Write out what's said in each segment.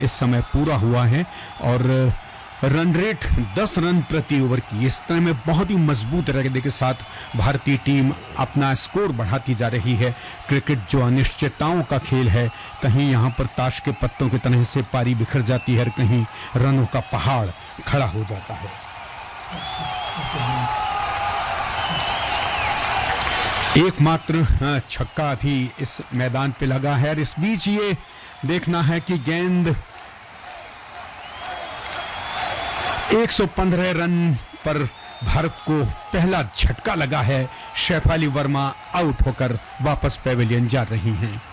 इस समय पूरा हुआ है और रन रेट 10 रन प्रति ओवर की इस तरह में बहुत ही मजबूत रवैये के साथ भारतीय टीम अपना स्कोर बढ़ाती जा रही है। क्रिकेट जो अनिश्चितताओं का खेल है, कहीं यहाँ पर ताश के पत्तों की तरह से पारी बिखर जाती है और कहीं रनों का पहाड़ खड़ा हो जाता है। एकमात्र छक्का भी इस मैदान पे लगा है और इस बीच ये देखना है कि गेंद 115 रन पर भारत को पहला झटका लगा है। शेफाली वर्मा आउट होकर वापस पेविलियन जा रही हैं।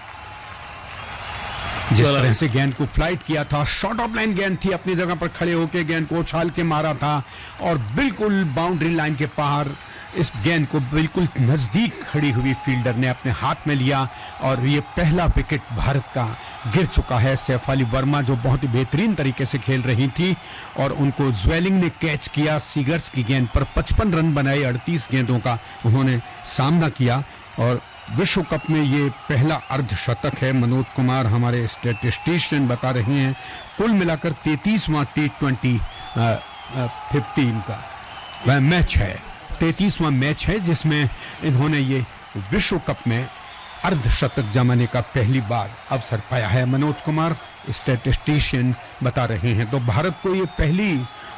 जिस तरह से गेंद को फ्लाइट किया था, शॉर्ट ऑफ लाइन गेंद थी, अपनी जगह पर खड़े होकर गेंद को उछाल के मारा था और बिल्कुल बाउंड्री लाइन के पार इस गेंद को बिल्कुल नजदीक खड़ी हुई फील्डर ने अपने हाथ में लिया और ये पहला विकेट भारत का गिर चुका है। शेफाली वर्मा जो बहुत ही बेहतरीन तरीके से खेल रही थी और उनको ज्वेलिंग ने कैच किया। सीगर्स की गेंद पर 55 रन बनाए, 38 गेंदों का उन्होंने सामना किया और विश्व कप में ये पहला अर्धशतक है। मनोज कुमार हमारे स्टैटिस्टिशियन बता रहे हैं कुल मिलाकर 33वां T20 15 का वह मैच है, 33वां मैच है जिसमें इन्होंने ये विश्व कप में अर्धशतक जमाने का पहली बार अवसर पाया है। मनोज कुमार स्टैटिस्टिशियन बता रहे हैं। तो भारत को ये पहली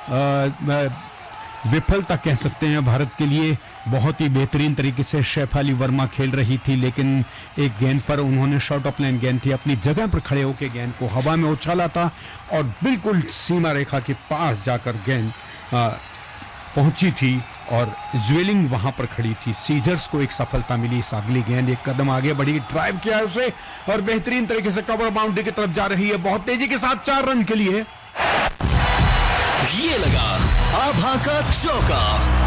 विफलता कह सकते हैं भारत के लिए। बहुत ही बेहतरीन तरीके से शेफाली वर्मा खेल रही थी, लेकिन एक गेंद पर उन्होंने शॉर्ट ऑफ लाइन गेंद थी, अपनी जगह पर खड़े होकर गेंद को हवा में उछाला था और बिल्कुल सीमा रेखा के पास जाकर गेंद पहुंची थी और ज्वेलिंग वहां पर खड़ी थी। सीजर्स को एक सफलता मिली। इस अगली गेंद एक कदम आगे बढ़ी, ड्राइव किया है उसे और बेहतरीन तरीके से कवर बाउंड्री की तरफ जा रही है बहुत तेजी के साथ 4 रन के लिए। ये लगा आभा का चौका।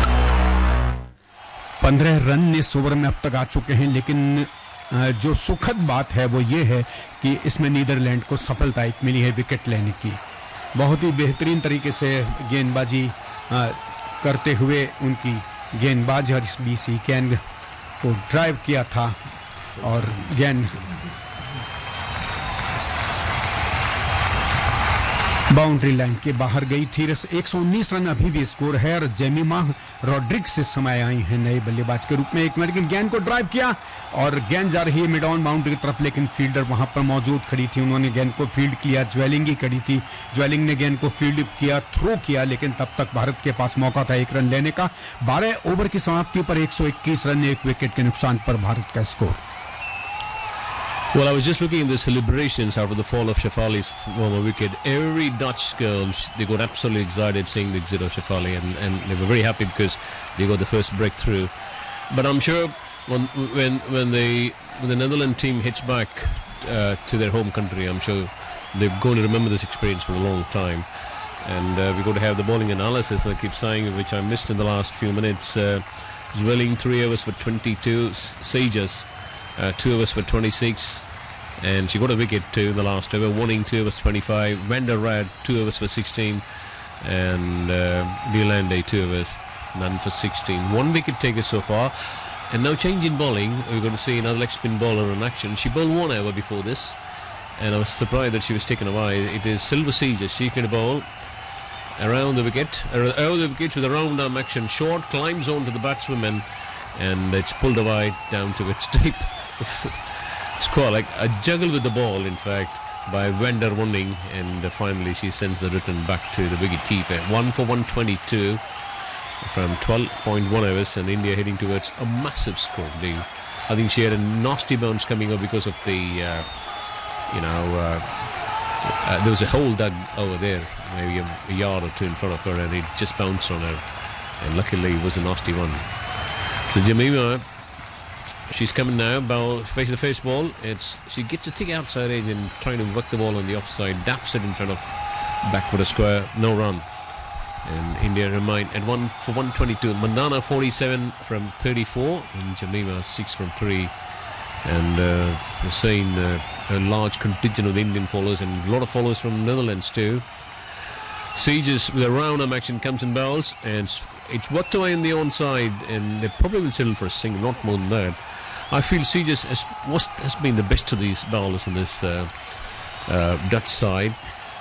15 रन इस ओवर में अब तक आ चुके हैं, लेकिन जो सुखद बात है वो ये है कि इसमें नीदरलैंड को सफलता एक मिली है विकेट लेने की। बहुत ही बेहतरीन तरीके से गेंदबाजी करते हुए उनकी गेंदबाज और इस बीच गेंद को ड्राइव किया था और गेंद बाउंड्री लाइन के बाहर गई थी। 119 रन अभी भी स्कोर है और जेमिमा रॉड्रिग्स से समय आई है नए बल्लेबाज के रूप में। एक मिनट गेंद को ड्राइव किया और गेंद जा रही है मिड ऑन बाउंड्री की तरफ, लेकिन फील्डर वहां पर मौजूद खड़ी थी, उन्होंने गेंद को फील्ड किया। ज्वेलिंग ही खड़ी थी, ज्वेलिंग ने गेंद को फील्ड किया, थ्रो किया, लेकिन तब तक भारत के पास मौका था 1 रन लेने का। 12 ओवर की समाप्ति पर 121 रन, 1 विकेट के नुकसान पर भारत का score. Well, I was just looking at the celebrations after the fall of Shefali's former wicket. Every Dutch girl, they got absolutely excited seeing the exit of Shefali, and they were very happy because they got the first breakthrough. But I'm sure when the Netherlands team hits back to their home country, I'm sure they're going to remember this experience for a long time. And we're going to have the bowling analysis, I keep saying, which I missed in the last few minutes. Zwelling 3 overs for 22, Sages 2 overs for 26, and she got a wicket too in the last over. Warning 2 overs 25, Van der Rad 2 overs for 16, and Violande 2 overs, none for 16. 1 wicket taker so far, and now change in bowling. We're going to see another leg spin bowler in action. She bowled 1 over before this, and I was surprised that she was taken away. It is Silver Sages. She can bowl around the wicket, over the wicket with a round arm action. Short climbs on to the batswoman, and it's pulled away down to its deep. Score like a juggle with the ball, in fact, by Vander Wonning, and finally she sends the return back to the wicket keeper. 1 for 122 from 12.1 overs, and India heading towards a massive score. I think she had a nasty bounce coming up because of the, there was a hole dug over there, maybe a yard or 2 in front of her, and it just bounced on her, and luckily it was a nasty one. So Jemima, she's coming now, face the first ball. She gets a thick outside edge and trying to work the ball on the offside, daps it in front of backward a square, no run. And India remain at 1 for 122. Mandana 47 from 34 and Jemima 6 from 3. And we're seeing a large contingent of the Indian followers and a lot of followers from Netherlands too. Sieges with a round arm action comes and bowls, and it's worked away on the onside, and they probably will settle for a single, not more than that. I feel Sieges has been the best of these bowlers in this Dutch side.